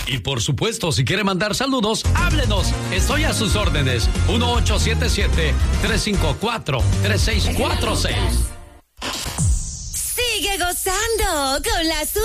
Y por supuesto, si quiere mandar saludos, háblenos. Estoy a sus órdenes. 1877-354-3646. Sigue gozando con la